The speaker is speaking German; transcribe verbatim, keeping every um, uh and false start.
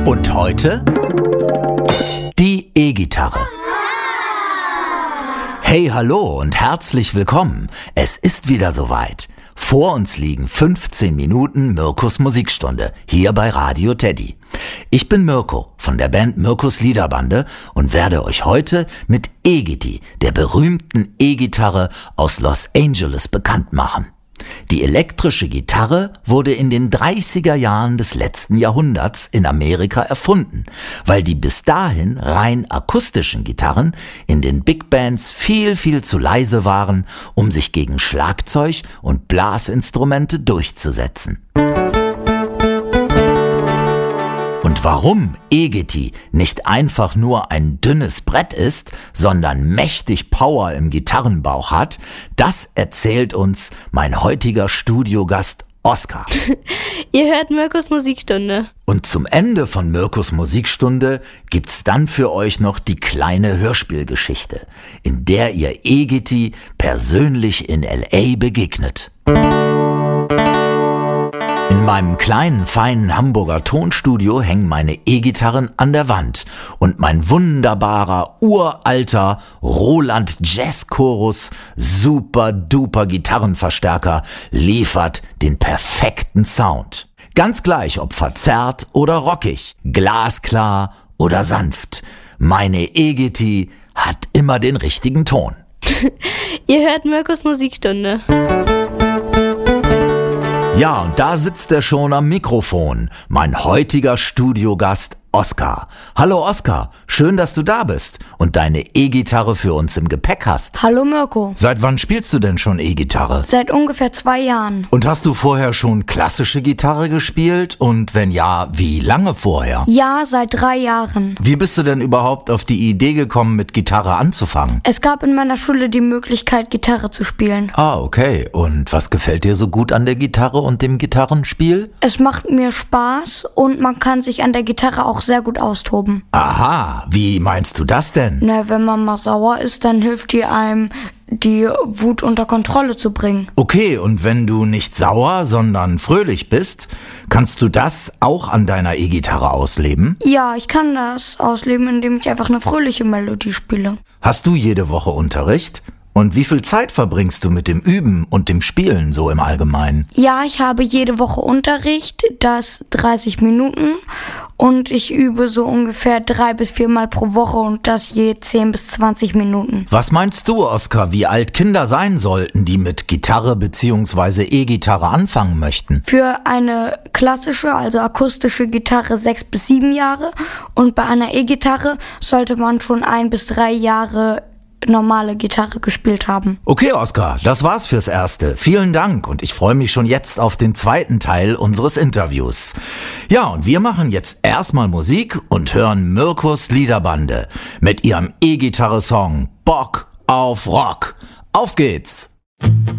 Und heute die E-Gitarre. Hey, hallo und herzlich willkommen. Es ist wieder soweit. Vor uns liegen fünfzehn Minuten Mirkus Musikstunde, hier bei Radio Teddy. Ich bin Mirko von der Band Mirkus Liederbande und werde euch heute mit E-Gitti, der berühmten E-Gitarre aus Los Angeles, bekannt machen. Die elektrische Gitarre wurde in den dreißiger Jahren des letzten Jahrhunderts in Amerika erfunden, weil die bis dahin rein akustischen Gitarren in den Big Bands viel, viel zu leise waren, um sich gegen Schlagzeug und Blasinstrumente durchzusetzen. Und warum E-Gitti nicht einfach nur ein dünnes Brett ist, sondern mächtig Power im Gitarrenbauch hat, das erzählt uns mein heutiger Studiogast Oskar. Ihr hört Mirkus Musikstunde. Und zum Ende von Mirkus Musikstunde gibt's dann für euch noch die kleine Hörspielgeschichte, in der ihr E-Gitti persönlich in L A begegnet. In meinem kleinen, feinen Hamburger Tonstudio hängen meine E-Gitarren an der Wand und mein wunderbarer, uralter Roland Jazz Chorus super duper Gitarrenverstärker liefert den perfekten Sound. Ganz gleich, ob verzerrt oder rockig, glasklar oder sanft. Meine E-Gitti hat immer den richtigen Ton. Ihr hört Mirkus Musikstunde. Ja, und da sitzt er schon am Mikrofon, mein heutiger Studiogast Oskar. Hallo Oskar, schön, dass du da bist und deine E-Gitarre für uns im Gepäck hast. Hallo Mirko. Seit wann spielst du denn schon E-Gitarre? Seit ungefähr zwei Jahren. Und hast du vorher schon klassische Gitarre gespielt? Und wenn ja, wie lange vorher? Ja, seit drei Jahren. Wie bist du denn überhaupt auf die Idee gekommen, mit Gitarre anzufangen? Es gab in meiner Schule die Möglichkeit, Gitarre zu spielen. Ah, okay. Und was gefällt dir so gut an der Gitarre und dem Gitarrenspiel? Es macht mir Spaß und man kann sich an der Gitarre auch sehr gut austoben. Aha, wie meinst du das denn? Na, wenn man mal sauer ist, dann hilft die einem, die Wut unter Kontrolle zu bringen. Okay, und wenn du nicht sauer, sondern fröhlich bist, kannst du das auch an deiner E-Gitarre ausleben? Ja, ich kann das ausleben, indem ich einfach eine fröhliche Melodie spiele. Hast du jede Woche Unterricht? Und wie viel Zeit verbringst du mit dem Üben und dem Spielen so im Allgemeinen? Ja, ich habe jede Woche Unterricht, das dreißig Minuten und ich übe so ungefähr drei bis viermal pro Woche und das je zehn bis zwanzig Minuten. Was meinst du, Oskar, wie alt Kinder sein sollten, die mit Gitarre bzw. E-Gitarre anfangen möchten? Für eine klassische, also akustische Gitarre sechs bis sieben Jahre und bei einer E-Gitarre sollte man schon ein bis drei Jahre normale Gitarre gespielt haben. Okay, Oskar, das war's fürs Erste. Vielen Dank und ich freue mich schon jetzt auf den zweiten Teil unseres Interviews. Ja, und wir machen jetzt erstmal Musik und hören Mirkus Liederbande mit ihrem E-Gitarre-Song Bock auf Rock. Auf geht's!